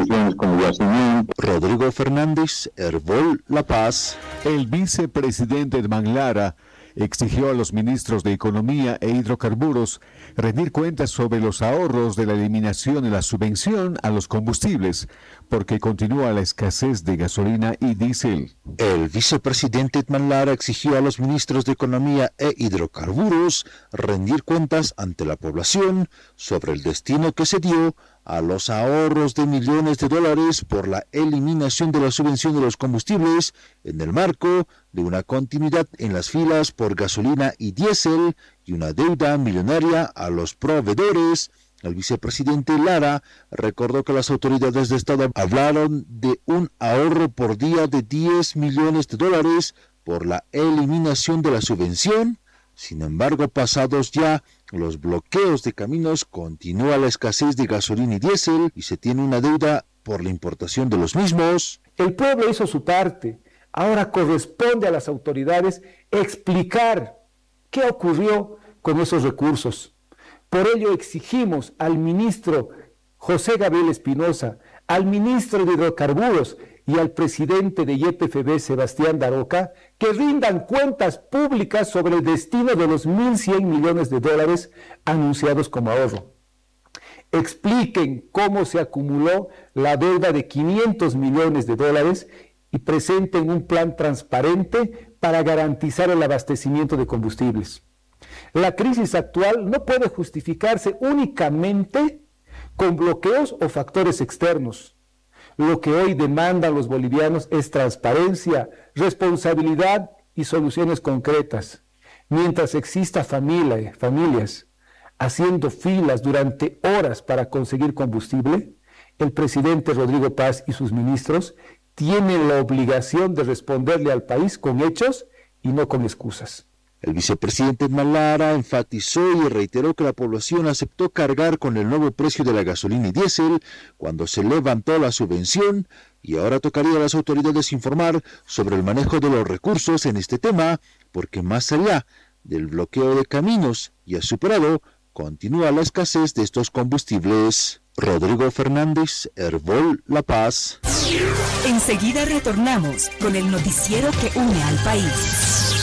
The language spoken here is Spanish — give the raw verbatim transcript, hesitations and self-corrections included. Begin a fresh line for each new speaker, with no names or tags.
soluciones como yacimiento.
Rodrigo Fernández, Hervol La Paz.
El vicepresidente de Manlara exigió a los ministros de Economía e Hidrocarburos rendir cuentas sobre los ahorros de la eliminación de la subvención a los combustibles, porque continúa la escasez de gasolina y diésel.
El vicepresidente Edman Lara exigió a los ministros de Economía e Hidrocarburos rendir cuentas ante la población sobre el destino que se dio a los ahorros de millones de dólares por la eliminación de la subvención de los combustibles en el marco de una continuidad en las filas por gasolina y diésel y una deuda millonaria a los proveedores. El vicepresidente Lara recordó que las autoridades de Estado hablaron de un ahorro por día de diez millones de dólares por la eliminación de la subvención. Sin embargo, pasados ya los bloqueos de caminos, continúa la escasez de gasolina y diésel y se tiene una deuda por la importación de los mismos.
El pueblo hizo su parte. Ahora corresponde a las autoridades explicar qué ocurrió con esos recursos. Por ello exigimos al ministro José Gabriel Espinosa, al ministro de Hidrocarburos y al presidente de Y P F B, Sebastián Daroca, que rindan cuentas públicas sobre el destino de los mil cien millones de dólares anunciados como ahorro. Expliquen cómo se acumuló la deuda de quinientos millones de dólares y presenten un plan transparente para garantizar el abastecimiento de combustibles. La crisis actual no puede justificarse únicamente con bloqueos o factores externos. Lo que hoy demandan los bolivianos es transparencia, responsabilidad y soluciones concretas. Mientras exista familia, familias haciendo filas durante horas para conseguir combustible, el presidente Rodrigo Paz y sus ministros tienen la obligación de responderle al país con hechos y no con excusas.
El vicepresidente Edman Lara enfatizó y reiteró que la población aceptó cargar con el nuevo precio de la gasolina y diésel cuando se levantó la subvención y ahora tocaría a las autoridades informar sobre el manejo de los recursos en este tema, porque más allá del bloqueo de caminos ya superado, continúa la escasez de estos combustibles. Rodrigo Fernández, Hervol La Paz.
Enseguida retornamos con el noticiero que une al país.